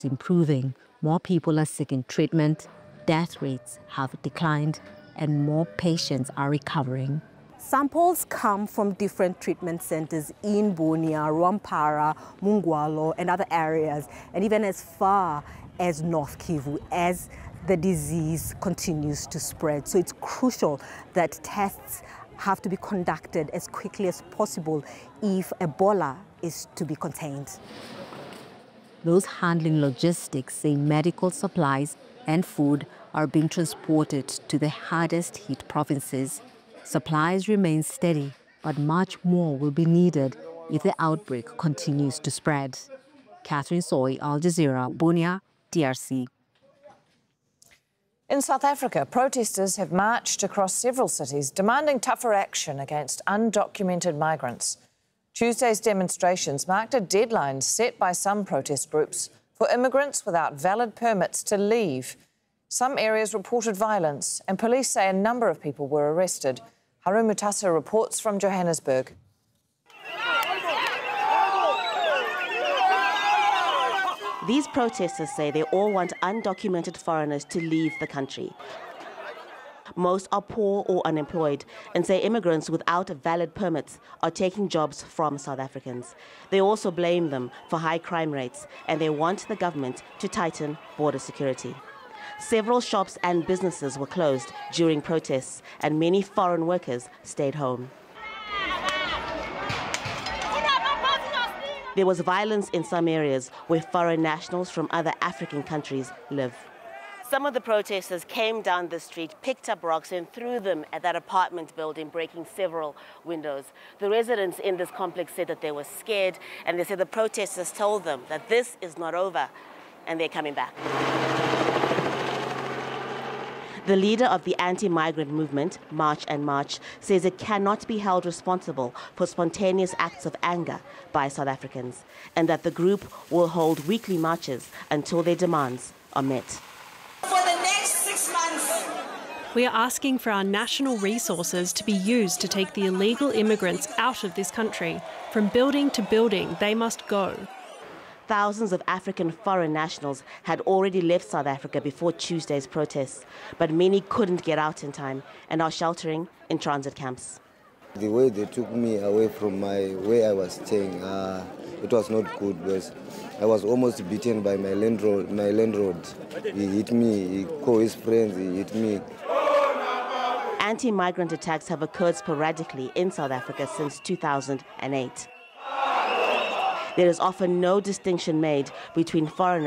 improving. More people are seeking treatment, death rates have declined, and more patients are recovering. Samples come from different treatment centers in Bunia, Rwampara, Mungwalo, and other areas, and even as far as North Kivu, as the disease continues to spread. So it's crucial that tests have to be conducted as quickly as possible if Ebola is to be contained. Those handling logistics say medical supplies and food are being transported to the hardest hit provinces. Supplies remain steady, but much more will be needed if the outbreak continues to spread. Catherine Soy, Al Jazeera, Bunia, DRC. In South Africa, protesters have marched across several cities demanding tougher action against undocumented migrants. Tuesday's demonstrations marked a deadline set by some protest groups for immigrants without valid permits to leave. Some areas reported violence, and police say a number of people were arrested. Haru Mutasa reports from Johannesburg. These protesters say they all want undocumented foreigners to leave the country. Most are poor or unemployed and say immigrants without valid permits are taking jobs from South Africans. They also blame them for high crime rates and they want the government to tighten border security. Several shops and businesses were closed during protests and many foreign workers stayed home. There was violence in some areas where foreign nationals from other African countries live. Some of the protesters came down the street, picked up rocks and threw them at that apartment building, breaking several windows. The residents in this complex said that they were scared, and they said the protesters told them that this is not over and they're coming back. The leader of the anti-migrant movement, March and March, says it cannot be held responsible for spontaneous acts of anger by South Africans, and that the group will hold weekly marches until their demands are met. For the next 6 months, we are asking for our national resources to be used to take the illegal immigrants out of this country. From building to building, they must go. Thousands of African foreign nationals had already left South Africa before Tuesday's protests, but many couldn't get out in time and are sheltering in transit camps. The way they took me away from where I was staying, it was not good because I was almost beaten by my landlord. He hit me, he called his friends, he hit me. Anti-migrant attacks have occurred sporadically in South Africa since 2008. There is often no distinction made between foreigners